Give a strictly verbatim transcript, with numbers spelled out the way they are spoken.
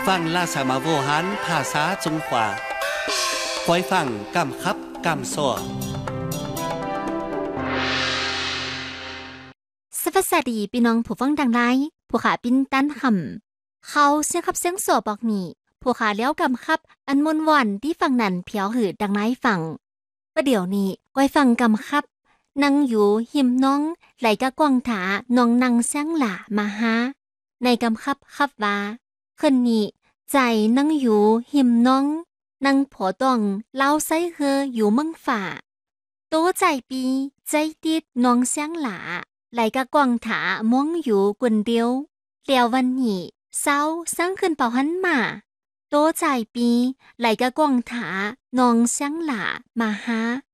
ฟังลาสามาโวหันภาษาจงขวาคอยฟังกำคับกำสอสวัสดีพี่น้องผู้ฟังดังไลผู้ขาปินตันห่ำเขาเสียงขับเสียงสอบอกนี่ผู้ขาเลี้ยวกำคับอันมนวันที่ฟังนั่นเพียวหืดดังไลฟังประเดี๋ยวนี้ก้อยฟังกำคับนั่งอยู่หิมน้องไหลกะกวางถาน้องนั่งเสียงหล่ามาหาในกำคับคับว่าคืนนี้ใจนั่งอยู่หิมน้องนั่งผัวต้องเล่าไซเฮออยู่เมืองฝ่าโตใจปีใจติดน้องเสียงหล่าไหลกะกวางถามองอยู่กวนเดียวแล้ววันนี้เศร้าสร้างขึ้นเป่าหันมาโตใจปีไหลกะกวางถานองเสียงหล่ามาหา